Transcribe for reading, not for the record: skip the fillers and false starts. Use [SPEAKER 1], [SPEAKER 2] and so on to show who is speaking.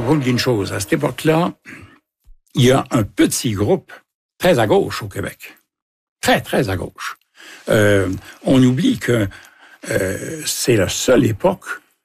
[SPEAKER 1] compte d'une chose. À cette époque-là, il y a un petit groupe très à gauche au Québec. Très, très à gauche. On oublie que c'est la seule époque